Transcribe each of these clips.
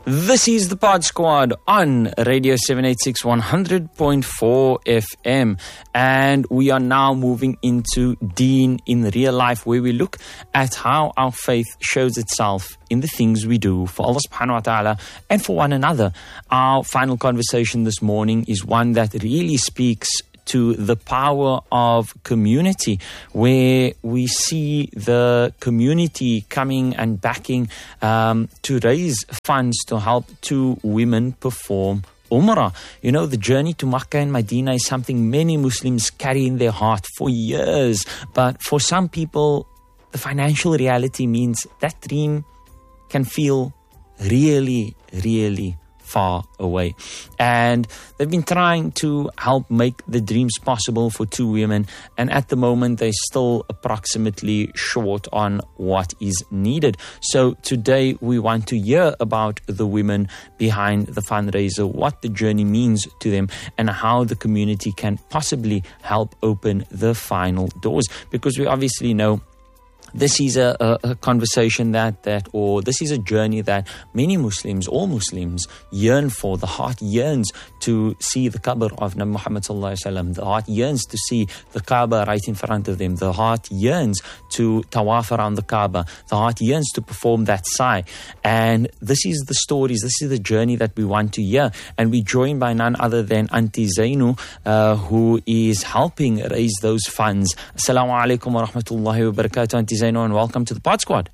This is the Pod Squad on Radio 786 100.4 FM, and we are now moving into Deen in Real Life, where we look at how our faith shows itself in the things we do for Allah subhanahu wa ta'ala and for one another. Our final conversation this morning is one that really speaks to the power of community, where we see the community coming and backing to raise funds to help two women perform Umrah. You know, the journey to Makkah and Medina is something many Muslims carry in their heart for years, but for some people, the financial reality means that dream can feel really, really far away. And they've been trying to help make the dreams possible for two women, and at the moment they're still approximately short on what is needed. So today we want to hear about the women behind the fundraiser, what the journey means to them, and how the community can possibly help open the final doors, because we obviously know this is a conversation or this is a journey that many Muslims, all Muslims, yearn for. The heart yearns to see the qabr of Nabi Muhammad sallallahu alaihi wasallam. The heart yearns to see the Kaaba right in front of them. The heart yearns to tawaf around the Kaaba. The heart yearns to perform that sa'i. And this is the stories, this is the journey that we want to hear. And we're joined by none other than Auntie Zainu, who is helping raise those funds. Assalamu alaikum wa rahmatullahi wa barakatuh, Auntie Zainu, and welcome to the Pod Squad.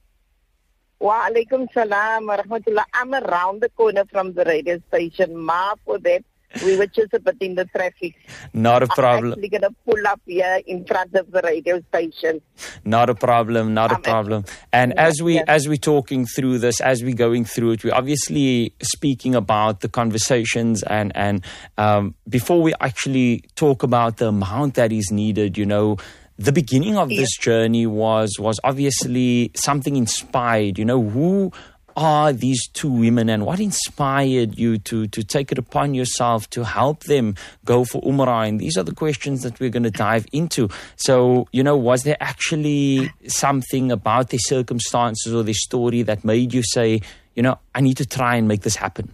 Wa alaikum salam wa rahmatullah. I'm around the corner from the radio station. Ma, for that, we were just a bit in the traffic. Not a problem. I'm actually going to pull up here in front of the radio station. Not a problem, not a problem. And as we're talking through this, as we're going through it, we're obviously speaking about the conversations and before we actually talk about the amount that is needed, you know, the beginning of this journey was obviously something inspired. You know, who are these two women and what inspired you to take it upon yourself to help them go for Umrah? And these are the questions that we're going to dive into. So, you know, was there actually something about their circumstances or their story that made you say, you know, I need to try and make this happen?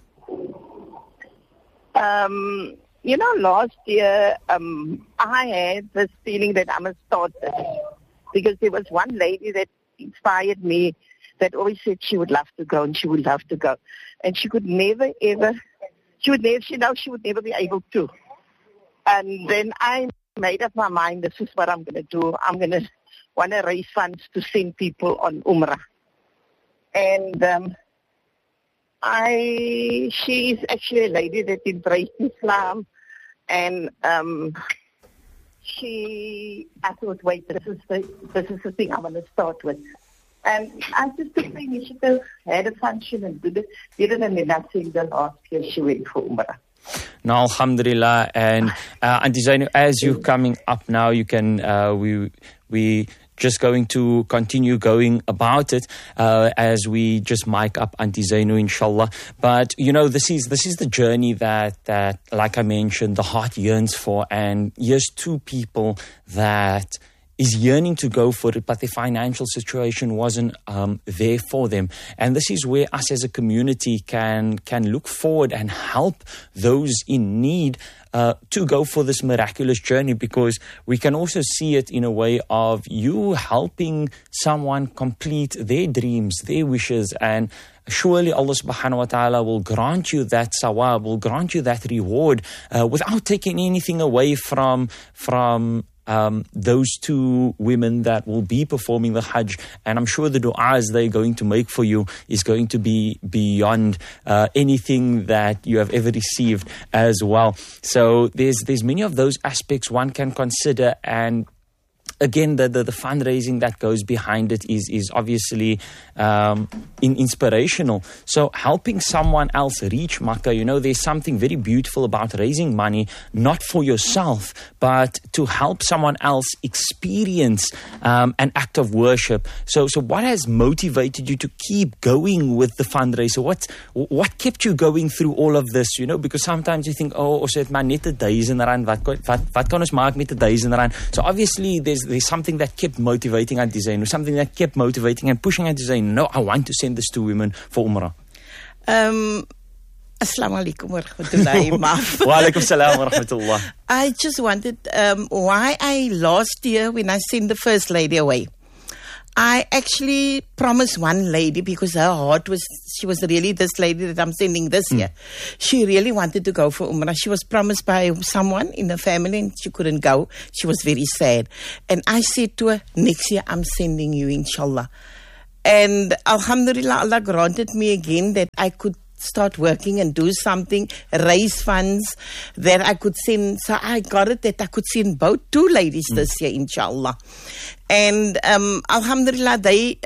You know, last year, I had this feeling that I must start this, because there was one lady that inspired me that always said she would love to go and she would love to go. And she could never, ever, she would never be able to. And then I made up my mind, this is what I'm going to do. I'm going to want to raise funds to send people on Umrah. And she's actually a lady that embraced Islam. And I thought, wait, this is the thing I want to start with. And I just took the initiative, had a function and did it, and then I think the last year she went for Umrah. Now, alhamdulillah. And Auntie Zainu, as you're coming up now, you can, we just going to continue going about it as we just mic up Auntie Zainu, inshallah. But, you know, this is the journey that, like I mentioned, the heart yearns for. And here's two people that is yearning to go for it, but their financial situation wasn't there for them. And this is where us as a community can look forward and help those in need to go for this miraculous journey, because we can also see it in a way of you helping someone complete their dreams, their wishes, and surely Allah subhanahu wa ta'ala will grant you that sawab, will grant you that reward without taking anything away from those two women that will be performing the Hajj. And I'm sure the du'as they're going to make for you is going to be beyond anything that you have ever received as well. So there's many of those aspects one can consider, and again, the fundraising that goes behind it is obviously inspirational. So helping someone else reach Makkah, you know, there's something very beautiful about raising money, not for yourself, but to help someone else experience an act of worship. So what has motivated you to keep going with the fundraiser? What kept you going through all of this? You know, because sometimes you think, ons het maar net R1,000, wat kan ons maak met R1,000? So obviously there's something that kept motivating Auntie Zainu, something that kept motivating and pushing Auntie Zainu. No, I want to send this to women for Umrah. Assalamu alaikum wa rahmatullahi Wa alaikum salam wa rahmatullah. I just wanted, why I last year when I sent the first lady away, I actually promised one lady because her heart was, she was really this lady that I'm sending this year. She really wanted to go for Umrah. She was promised by someone in the family and she couldn't go. She was very sad. And I said to her, next year I'm sending you, inshallah. And alhamdulillah, Allah granted me again that I could start working and do something, raise funds that I could send. So I got it that I could send both 2 ladies this year, inshallah. And alhamdulillah,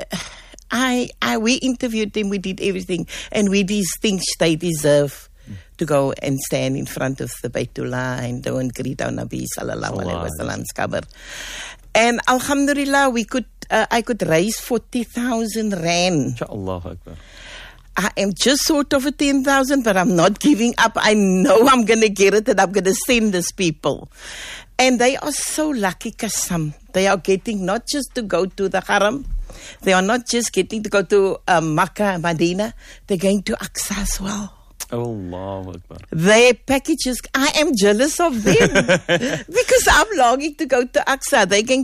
we interviewed them, we did everything, and we think they deserve to go and stand in front of the Baytullah and do and greet our Nabi sallallahu alaihi wasallam's qabr. And alhamdulillah, I could raise 40,000 rand. Allahu Akbar. I am just short of a 10,000, but I'm not giving up. I know I'm going to get it and I'm going to send these people. And they are so lucky, Qasam. They are getting not just to go to the Haram. They are not just getting to go to Makkah, Medina. They're going to Aqsa as well. Allahu Akbar. Their packages, I am jealous of them because I'm longing to go to Aqsa. They're going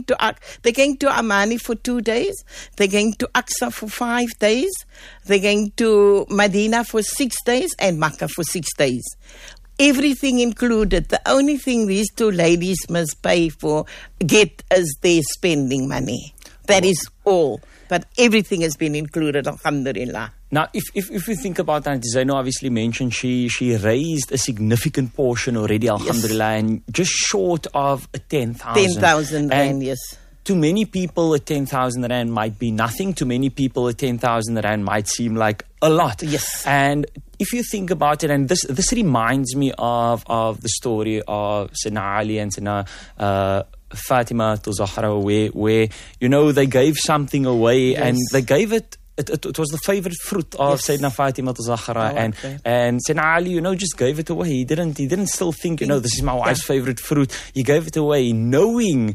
to Amani for 2 days. They're going to Aqsa for 5 days. They're going to Medina for 6 days and Makkah for 6 days. Everything included. The only thing these 2 ladies must pay for, get is their spending money. That is all. But everything has been included, alhamdulillah. Now, if we think about that, Zaino obviously mentioned she raised a significant portion already, alhamdulillah, yes. And just short of a 10,000. 10,000 rand, yes. To many people, a 10,000 rand might be nothing. To many people, a 10,000 rand might seem like a lot. Yes. And if you think about it, and this reminds me of the story of Sayyidina Ali and Sayyidina Fatima to Zahra, where they gave something away, yes. And they gave it. It was the favorite fruit of yes. Sayyidina Fatima to Zahra, and Sayyidina Ali, just gave it away. He didn't still think, this is my wife's favorite fruit. He gave it away, knowing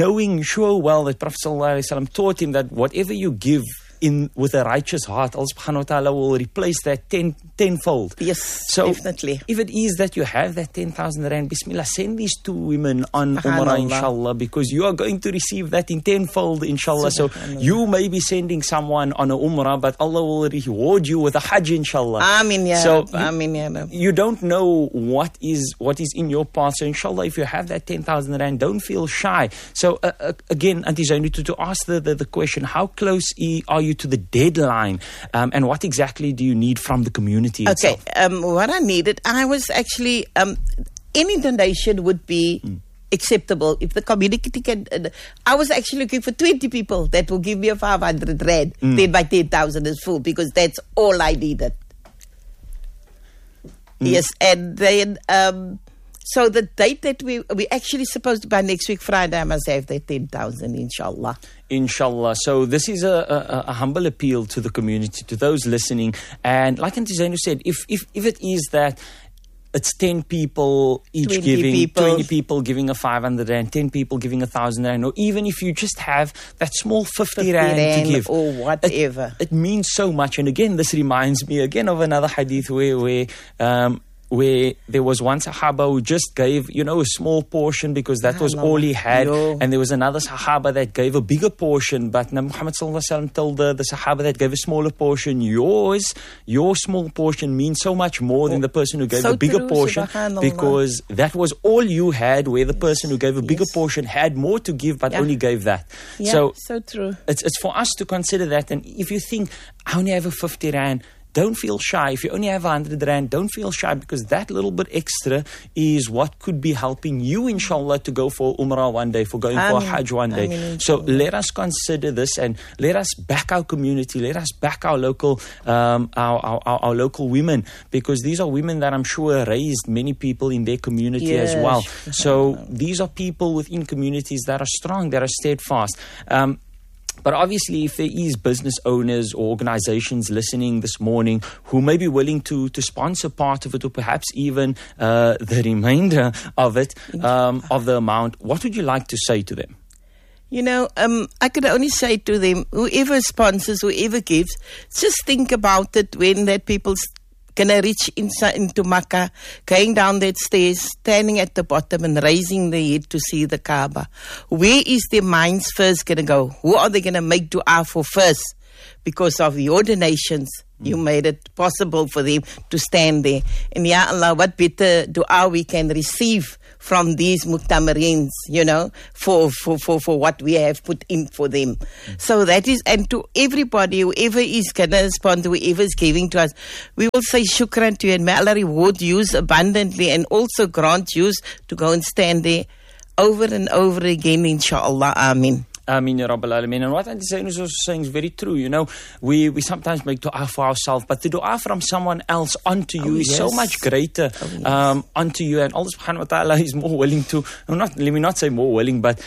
sure well that Prophet ﷺ taught him that whatever you give with a righteous heart, Allah subhanahu wa ta'ala will replace that tenfold. Yes, so definitely. If it is that you have that 10,000 rand, bismillah, send these 2 women on Umrah, inshallah, because you are going to receive that in tenfold, inshallah. So you may be sending someone on a Umrah, but Allah will reward you with a Hajj, inshallah. Ameen ya so Rab. Ameen ya Rab. You don't know what is in your path. So inshallah, if you have that 10,000 rand, don't feel shy. So again, Auntie Zainu, to ask the question, how close are you to the deadline, and what exactly do you need from the community itself? Okay, what I needed, I was actually, any donation would be acceptable if the community can. I was actually looking for 20 people that will give me a 500 rand. Then my 10,000 is full because that's all I needed. Yes, and then so the date that we actually supposed to by next week Friday, I must have that 10,000, inshallah. Inshallah. So this is a humble appeal to the community, to those listening. And like Auntie Zainu said, if it is that it's 10 people each giving, 20 people giving a 500 rand, 10 people giving 1,000 rand, or even if you just have that small 50 rand to give, or whatever, it means so much. And again, this reminds me again of another hadith where there was one Sahaba who just gave, a small portion because that was all he had. And there was another Sahaba that gave a bigger portion. But Nabi Muhammad ﷺ told the Sahaba that gave a smaller portion, your small portion means so much more than the person who gave a bigger portion, because that was all you had, where the person who gave a bigger portion had more to give but only gave that. Yeah, so true. It's for us to consider that. And if you think, I only have a 50 rand, don't feel shy. If you only have 100 rand, don't feel shy, because that little bit extra is what could be helping you, inshallah, to go for Umrah one day, for going for a Hajj one day. So let us consider this, and let us back our community. Let us back our local our local women, because these are women that I'm sure raised many people in their community as well. So these are people within communities that are strong, that are steadfast. But obviously, if there is business owners or organizations listening this morning who may be willing to sponsor part of it, or perhaps even the remainder of it, of the amount, what would you like to say to them? I could only say to them, whoever sponsors, whoever gives, just think about it when that people gonna reach into Makkah, going down that stairs, standing at the bottom and raising their head to see the Kaaba. Where is their minds first gonna go? Who are they gonna make dua for first? Because of your donations, you made it possible for them to stand there. And Ya Allah, what better dua we can receive from these Muqtamarins, for what we have put in for them. So that is, and to everybody, whoever is going to respond, whoever is giving to us, we will say shukran to you, and may Allah reward you abundantly and also grant you to go and stand there over and over again, inshallah. Ameen. Ameen, Ya Rabbal Alameen. And what Auntie Zainab is also saying is very true. We sometimes make dua for ourselves, but the dua from someone else onto you is so much greater onto you. And Allah subhanahu wa ta'ala is more willing to, let me not say more willing, but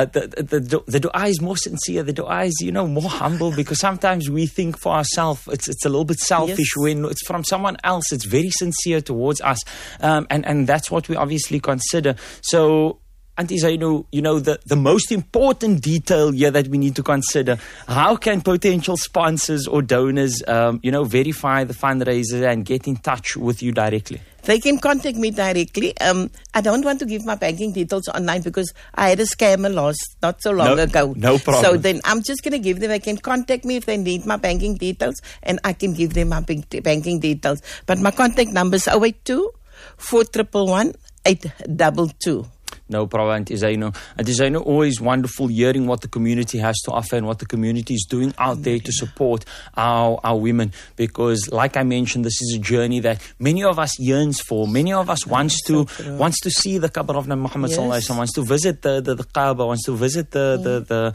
the dua is more sincere. The dua is, more humble, because sometimes we think for ourselves, it's a little bit selfish. When it's from someone else, it's very sincere towards us. And that's what we obviously consider. So, Auntie Zainu, the most important detail here that we need to consider: how can potential sponsors or donors, verify the fundraiser and get in touch with you directly? They can contact me directly. I don't want to give my banking details online because I had a scammer not so long ago. No problem. So then I'm just going to give them. They can contact me if they need my banking details, and I can give them my banking details. But my contact number is 082 411 822. No problem, Auntie Zainu. Auntie Zainu, always wonderful hearing what the community has to offer and what the community is doing out there to support our women. Because, like I mentioned, this is a journey that many of us yearns for. Many of us wants to see the Qabr of Nabi Muhammad sallallahu alaihi wasallam, wants to visit the Kaaba, wants to visit the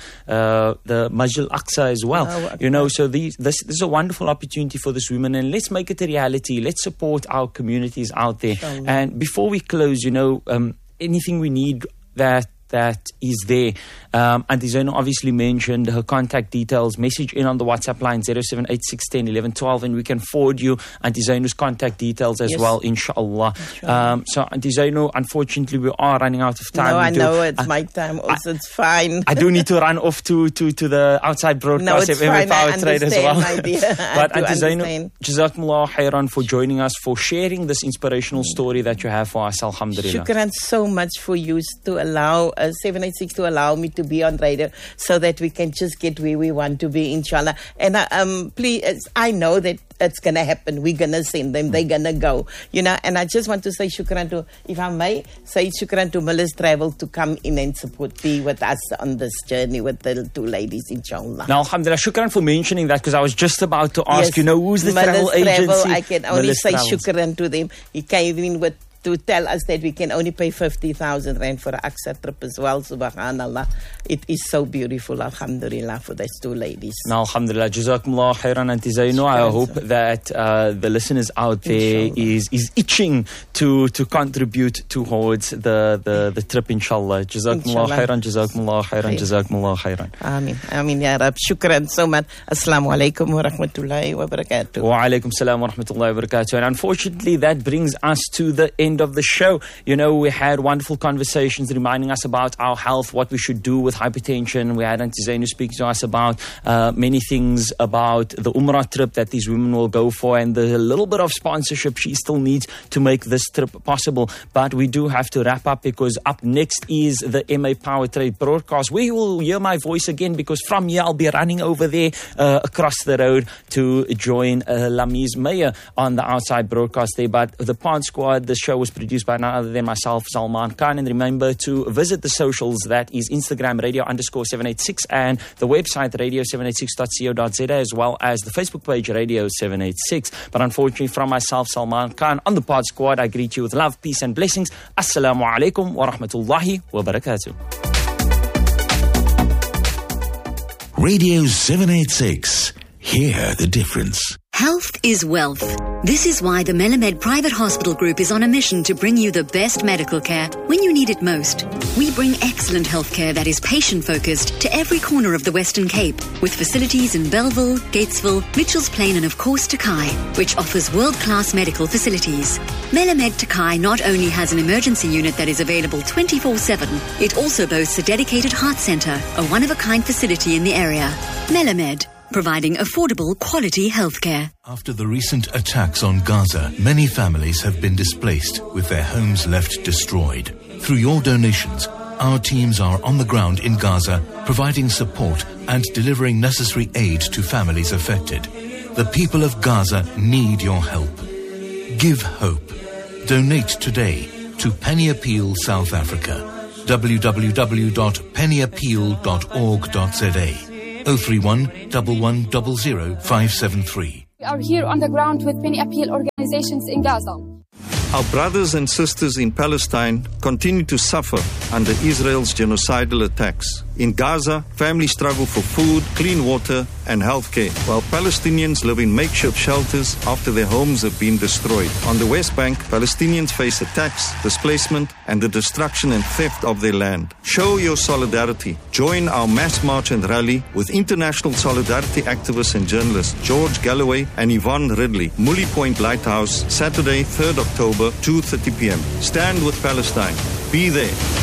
Masjid al-Aqsa as well. So this is a wonderful opportunity for this women, and let's make it a reality. Let's support our communities out there. And before we close, anything we need that is there. Auntie Zainu obviously mentioned her contact details. Message in on the WhatsApp line 0786101112, and we can forward you Auntie Zainu's contact details as well, inshallah. So Auntie Zainu, unfortunately we are running out of time. No, I know it's my time also. It's fine. I do need to run off to the outside broadcast of FM Power Trade as well. But Auntie Zainu, Jazakumullah khairan for joining us, for sharing this inspirational story that you have for us. Alhamdulillah. Shukran so much for you to allow 786 to allow me to be on radio, so that we can just get where we want to be, inshallah. And please, I know that it's going to happen. We're going to send them. They're going to go. And I just want to say shukran to, if I may, say shukran to Miller's Travel to come in and be with us on this journey with the two ladies, inshallah. Now, alhamdulillah, shukran for mentioning that, because I was just about to ask, who's the Miller's travel agency? I can only say shukran to them. He came in to tell us that we can only pay 50,000 rand for an Aqsa trip as well. Subhanallah. It is so beautiful, alhamdulillah, for those two ladies. Now, alhamdulillah, jazakumullah khairan, Auntie Zainu. I hope that the listeners out there is itching to contribute towards the trip, inshallah. Jazakumullah khairan, jazakumullah khairan, jazakumullah khairan. Ameen, ya Rab. Shukran so much. Assalamu alaikum wa rahmatullahi wa barakatuh. Wa alaikum salam wa rahmatullahi wa barakatuh. And unfortunately, that brings us to the end of the show. We had wonderful conversations reminding us about our health, what we should do with hypertension. We had Auntie Zainu speaking to us about many things about the Umrah trip that these women will go for, and the little bit of sponsorship she still needs to make this trip possible. But we do have to wrap up, because up next is the MA Power Trade broadcast, where you will hear my voice again, because from here I'll be running over there across the road to join Lamiz Meyer on the outside broadcast there. But the Pod Squad, the show was produced by none other than myself, Salman Khan. And remember to visit the socials. That is Instagram radio_786 and the website radio786.co.za, as well as the Facebook page Radio 786. But unfortunately, from myself, Salman Khan, on the Pod Squad, I greet you with love, peace and blessings. Assalamu alaikum wa rahmatullahi wa barakatuh. Radio 786. Hear the difference. Health is wealth. This is why the Melamed Private Hospital Group is on a mission to bring you the best medical care when you need it most. We bring excellent healthcare that is patient-focused to every corner of the Western Cape, with facilities in Bellville, Gatesville, Mitchells Plain and of course Takai, which offers world-class medical facilities. Melamed Takai not only has an emergency unit that is available 24/7, it also boasts a dedicated heart centre, a one-of-a-kind facility in the area. Melamed. providing affordable, quality healthcare. After the recent attacks on Gaza, many families have been displaced with their homes left destroyed. Through your donations, our teams are on the ground in Gaza, providing support and delivering necessary aid to families affected. The people of Gaza need your help. Give hope. Donate today to Penny Appeal South Africa. www.pennyappeal.org.za 031 1100 573. We are here on the ground with Penny Appeal organizations in Gaza. Our brothers and sisters in Palestine continue to suffer under Israel's genocidal attacks. In Gaza, families struggle for food, clean water, and health care, while Palestinians live in makeshift shelters after their homes have been destroyed. On the West Bank, Palestinians face attacks, displacement, and the destruction and theft of their land. Show your solidarity. Join our mass march and rally with international solidarity activists and journalists George Galloway and Yvonne Ridley. Mully Point Lighthouse, Saturday, 3rd October, 2:30 p.m. Stand with Palestine. Be there.